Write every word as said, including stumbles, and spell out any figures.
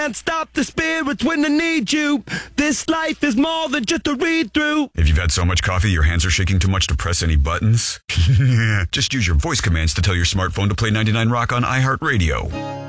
Can't stop the spirits when they need you. This life is more than just a read-through. If you've had so much coffee your hands are shaking too much to press any buttons, just use your voice commands to tell your smartphone to play ninety-nine Rock on iHeartRadio.